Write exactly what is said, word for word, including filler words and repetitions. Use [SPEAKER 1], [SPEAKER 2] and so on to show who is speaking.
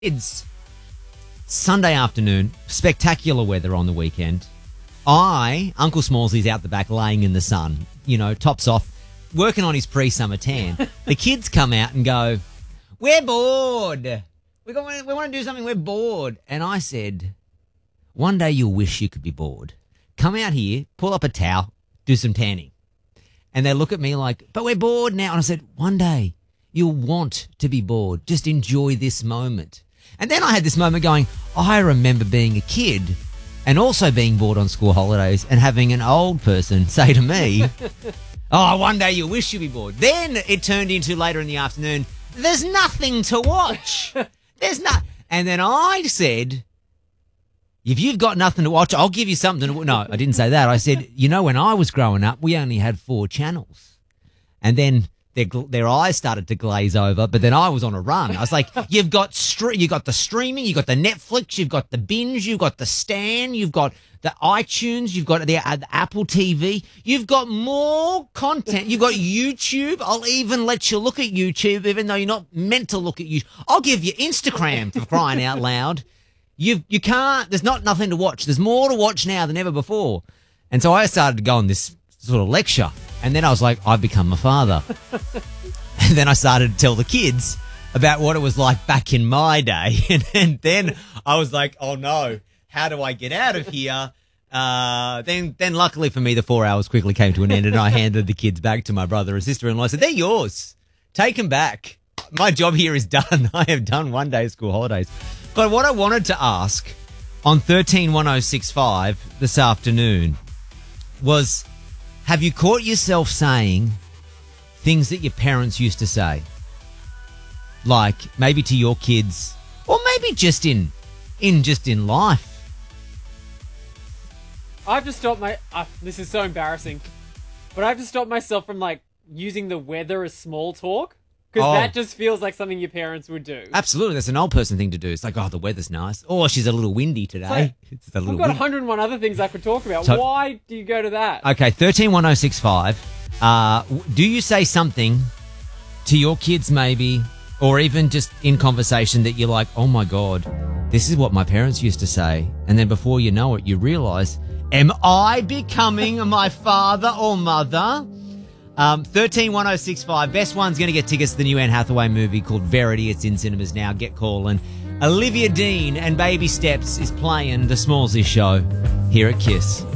[SPEAKER 1] It's Sunday afternoon, spectacular weather on the weekend. I, Uncle Smallsy's out the back laying in the sun, you know, tops off, working on his pre-summer tan. The kids come out and go, "We're bored. We, got, we want to do something. We're bored." And I said, one day you'll wish you could be bored. Come out here, pull up a towel, do some tanning. And they look at me like, "But we're bored now." And I said, one day you'll want to be bored. Just enjoy this moment. And then I had this moment going, I remember being a kid and also being bored on school holidays and having an old person say to me, "Oh, one day you'll wish you'd be bored." Then it turned into later in the afternoon, "There's nothing to watch. There's not." And then I said, "If you've got nothing to watch, I'll give you something to watch." No, I didn't say that. I said, you know, when I was growing up, we only had four channels. And then their their eyes started to glaze over, but then I was on a run. I was like, you've got stre- you got the streaming, you've got the Netflix, you've got the binge, you've got the Stan, you've got the iTunes, you've got the, uh, the Apple T V, you've got more content, you've got YouTube. I'll even let you look at YouTube, even though you're not meant to look at YouTube. I'll give you Instagram, for crying out loud. You you can't, there's not nothing to watch. There's more to watch now than ever before. And so I started to go on this sort of lecture. And then I was like, I've become a father. And then I started to tell the kids about what it was like back in my day. And, and then I was like, oh no, how do I get out of here? Uh, then, then luckily for me, the four hours quickly came to an end and I handed the kids back to my brother and sister-in-law. I said, they're yours. Take them back. My job here is done. I have done one day of school holidays. But what I wanted to ask on thirteen one oh six five this afternoon was, have you caught yourself saying things that your parents used to say? Like maybe to your kids, or maybe just in in just in life.
[SPEAKER 2] I have to stop my uh, this is so embarrassing. But I have to stop myself from like using the weather as small talk. Because
[SPEAKER 1] Oh.
[SPEAKER 2] that just feels like something your parents would do.
[SPEAKER 1] Absolutely, that's an old person thing to do. It's like, oh, the weather's nice. Oh, she's a little windy today.
[SPEAKER 2] like,
[SPEAKER 1] It's a little
[SPEAKER 2] I've got
[SPEAKER 1] windy.
[SPEAKER 2] one hundred and one other things I could talk about.
[SPEAKER 1] So-
[SPEAKER 2] Why do you go to that?
[SPEAKER 1] Okay, thirteen one oh six five. Uh, w- do you say something to your kids maybe, or even just in conversation that you're like, oh my God, this is what my parents used to say. And then before you know it, you realise, am I becoming my father or mother? Um, thirteen one oh six five. Best one's going to get tickets to the new Anne Hathaway movie called Verity. It's in cinemas now. Get calling. Olivia Dean and Baby Steps is playing The Smallsy Show here at Kiss.